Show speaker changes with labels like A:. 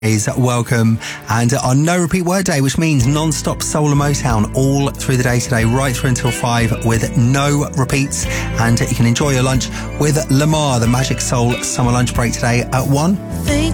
A: Welcome, and on No Repeat Word Day, which means non-stop soul and Motown all through the day today, right through until 5 with no repeats. And you can enjoy your lunch with Lamar, the Magic Soul summer lunch break today at 1.